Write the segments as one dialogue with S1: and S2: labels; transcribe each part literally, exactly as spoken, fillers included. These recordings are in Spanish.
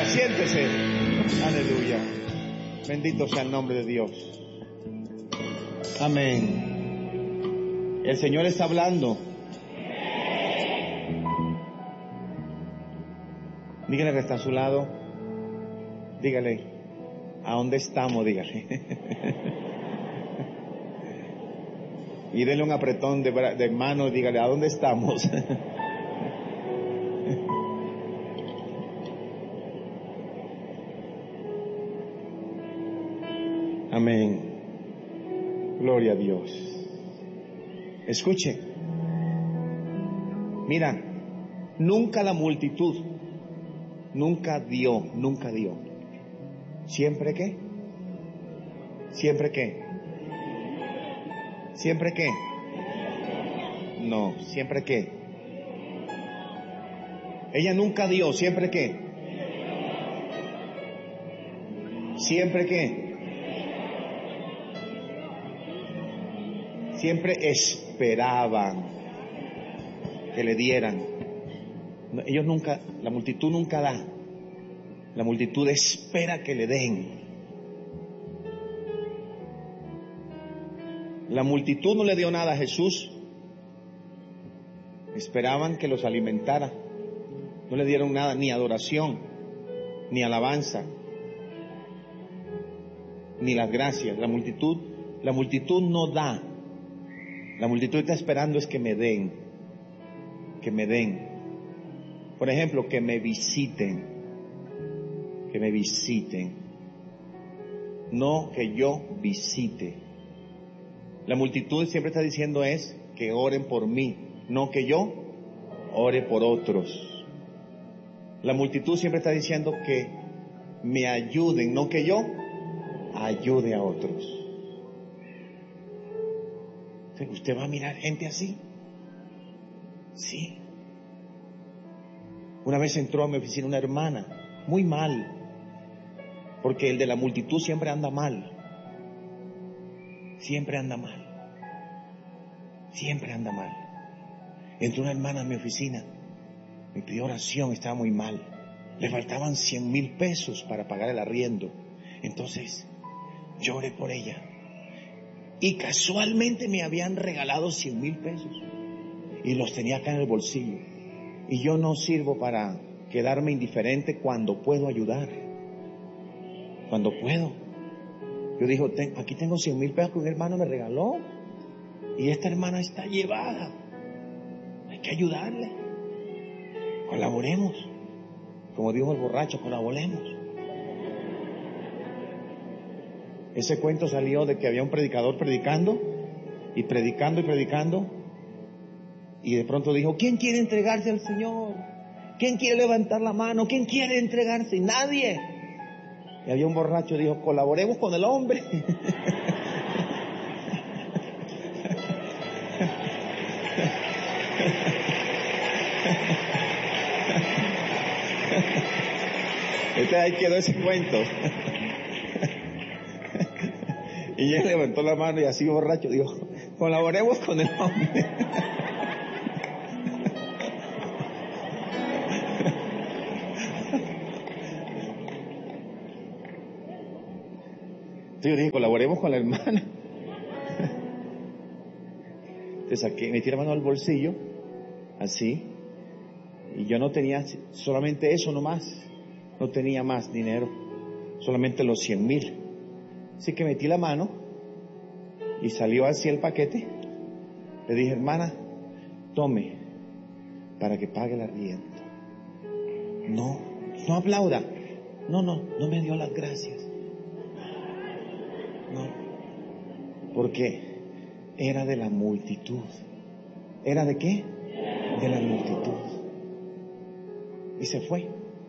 S1: Siéntese. Aleluya. Bendito sea el nombre de Dios. Amén. El Señor está hablando. Dígale que está a su lado. Dígale, ¿a dónde estamos? Dígale. Y denle un apretón de, de mano. Dígale, ¿a dónde estamos? Amén. Gloria a Dios. Escuche. Mira, nunca la multitud, nunca dio, nunca dio. ¿Siempre qué? ¿Siempre qué? ¿Siempre qué? No, ¿siempre qué? Ella nunca dio, ¿siempre qué? ¿Siempre qué? Siempre esperaban que le dieran. Ellos nunca, la multitud nunca da. La multitud espera que le den. La multitud no le dio nada a Jesús. Esperaban que los alimentara. No le dieron nada, ni adoración, ni alabanza, ni las gracias. La multitud, la multitud no da. La multitud está esperando es que me den, que me den. Por ejemplo, que me visiten, que me visiten. No que yo visite. La multitud siempre está diciendo es que oren por mí, no que yo ore por otros. La multitud siempre está diciendo que me ayuden, no que yo ayude a otros. ¿Usted va a mirar gente así? Sí. Una vez entró a mi oficina una hermana, muy mal, porque el de la multitud siempre anda mal. Siempre anda mal. Siempre anda mal. Entró una hermana a mi oficina, me pidió oración, estaba muy mal. Le faltaban cien mil pesos para pagar el arriendo. Entonces, yo oré por ella. Y casualmente me habían regalado cien mil pesos. Y los tenía acá en el bolsillo. Y yo no sirvo para quedarme indiferente cuando puedo ayudar. Cuando puedo. Yo digo, ten, aquí tengo cien mil pesos que un hermano me regaló. Y esta hermana está llevada. Hay que ayudarle. Colaboremos. Como dijo el borracho, colaboremos. Ese cuento salió de que había un predicador predicando, y predicando y predicando, y de pronto dijo, ¿quién quiere entregarse al Señor? ¿Quién quiere levantar la mano? ¿Quién quiere entregarse? Nadie. Y había un borracho que dijo, colaboremos con el hombre. Este ahí quedó ese cuento. Y él levantó la mano y así borracho dijo, colaboremos con el hombre. Entonces yo dije, colaboremos con la hermana. Entonces saqué, metí la mano al bolsillo, así, y yo no tenía solamente eso nomás, no tenía más dinero, solamente los cien mil. Así que metí la mano y salió así el paquete. Le dije, hermana, tome para que pague el arriendo. No, no aplauda. No, no, no me dio las gracias. No, porque era de la multitud. ¿Era de qué? De la multitud. Y se fue.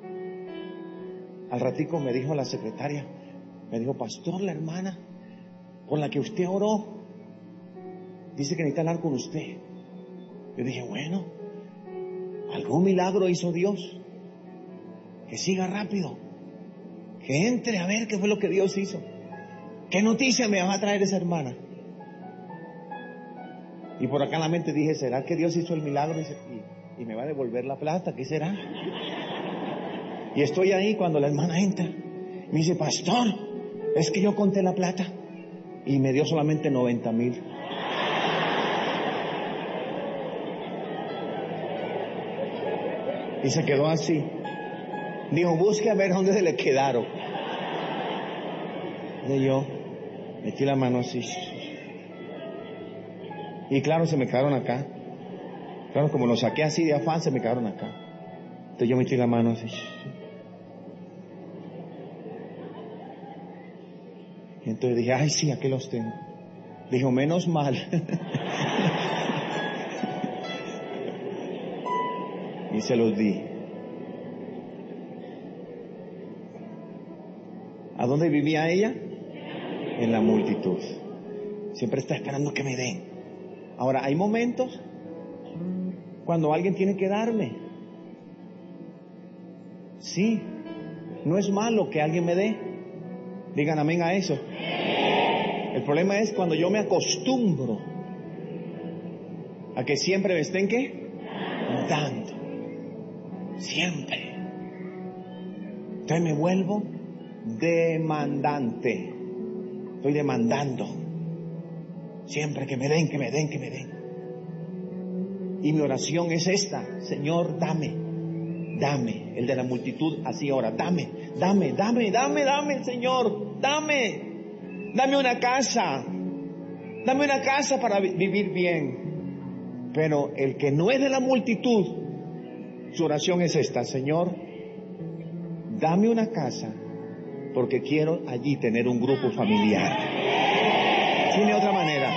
S1: Al ratico me dijo la secretaria, me dijo, pastor, la hermana por la que usted oró dice que necesita hablar con usted. Yo dije, bueno, algún milagro hizo Dios. Que siga rápido, que entre a ver qué fue lo que Dios hizo. ¿Qué noticia me va a traer esa hermana? Y por acá en la mente dije, ¿será que Dios hizo el milagro y, y, y me va a devolver la plata? ¿Qué será? Y estoy ahí cuando la hermana entra. Me dice, pastor, es que yo conté la plata. Y me dio solamente noventa mil. Y se quedó así. Dijo, busque a ver dónde se le quedaron. Y yo metí la mano así. Y claro, se me quedaron acá. Claro, como lo saqué así de afán, se me quedaron acá. Entonces yo metí la mano así. Y entonces dije, ay sí, aquí los tengo. Dijo, menos mal. Y se los di. ¿A dónde vivía ella? En la multitud. Siempre está esperando que me den. Ahora, hay momentos cuando alguien tiene que darme. Sí, no es malo que alguien me dé. Digan amén a eso. El problema es cuando yo me acostumbro a que siempre me estén ¿qué? Dando. Siempre. Entonces me vuelvo demandante. Estoy demandando. Siempre que me den, que me den, que me den. Y mi oración es esta: Señor, dame, dame. El de la multitud así ahora, dame, dame, dame, dame, dame, Señor, dame. Dame una casa. Dame una casa para vivir bien. Pero el que no es de la multitud, su oración es esta: Señor, dame una casa porque quiero allí tener un grupo familiar. Tiene otra manera.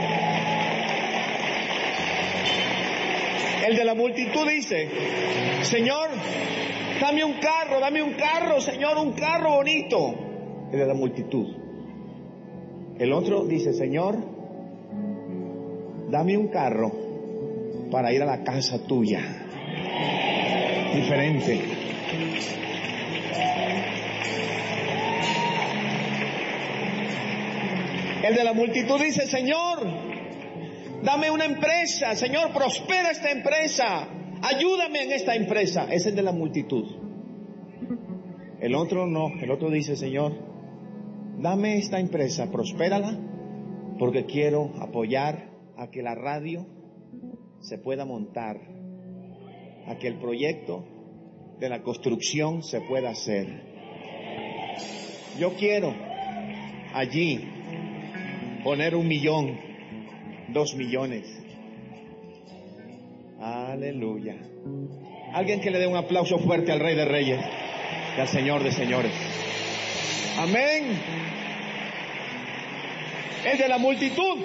S1: El de la multitud dice: Señor, dame un carro, dame un carro, Señor, un carro bonito. El de la multitud. El otro dice: Señor, dame un carro para ir a la casa tuya. Diferente. El de la multitud dice: Señor, dame una empresa, Señor, prospera esta empresa, ayúdame en esta empresa. Es el de la multitud. El otro no, el otro dice: Señor, dame esta empresa, prospérala, porque quiero apoyar a que la radio se pueda montar, a que el proyecto de la construcción se pueda hacer. Yo quiero allí poner un millón, dos millones. Aleluya. Alguien que le dé un aplauso fuerte al Rey de Reyes y al Señor de Señores. Amén. El de la multitud.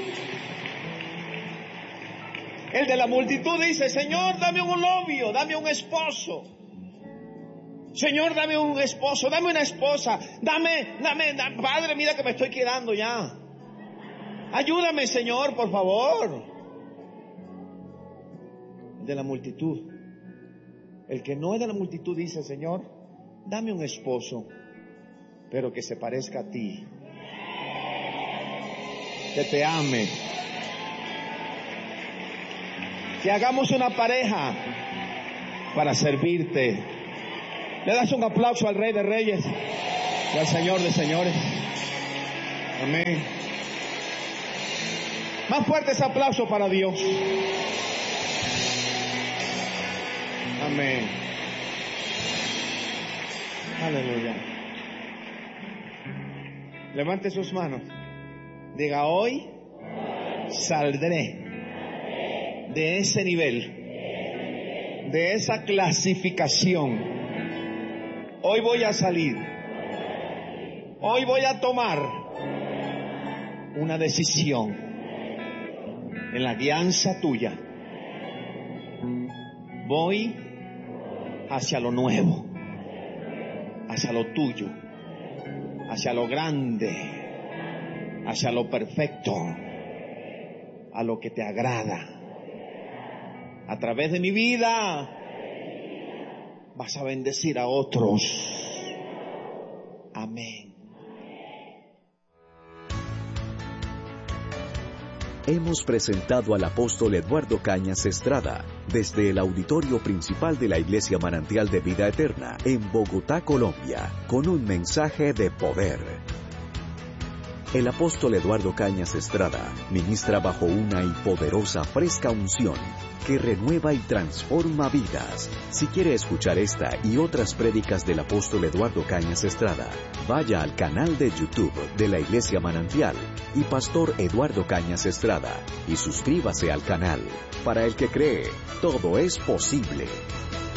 S1: El de la multitud dice: Señor, dame un novio, dame un esposo. Señor, dame un esposo, dame una esposa. Dame, dame, dame, Padre, mira que me estoy quedando ya. Ayúdame, Señor, por favor. El de la multitud. El que no es de la multitud dice: Señor, dame un esposo, pero que se parezca a ti, que te ame, que hagamos una pareja para servirte. Le das un aplauso al Rey de Reyes y al Señor de Señores. Amén. Más fuerte ese aplauso para Dios. Amén. Aleluya. Levante sus manos. Diga: hoy saldré de ese nivel, de esa clasificación. Hoy voy a salir. Hoy voy a tomar una decisión en la guianza tuya. Voy hacia lo nuevo, hacia lo tuyo, hacia lo grande, hacia lo perfecto, a lo que te agrada. A través de mi vida vas a bendecir a otros. Amén.
S2: hemos presentado al apóstol Eduardo Cañas Estrada desde el auditorio principal de la Iglesia Manantial de Vida Eterna en Bogotá, Colombia, con un mensaje de poder. El apóstol Eduardo Cañas Estrada ministra bajo una y poderosa fresca unción que renueva y transforma vidas. Si quiere escuchar esta y otras prédicas del apóstol Eduardo Cañas Estrada, vaya al canal de YouTube de la Iglesia Manantial y Pastor Eduardo Cañas Estrada y suscríbase al canal. Para el que cree, todo es posible.